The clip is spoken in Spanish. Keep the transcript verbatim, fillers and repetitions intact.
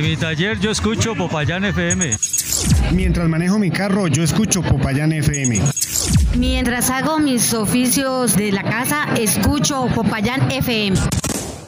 mi taller yo escucho Popayán F M. Mientras manejo mi carro, yo escucho Popayán F M. Mientras hago mis oficios de la casa, escucho Popayán F M.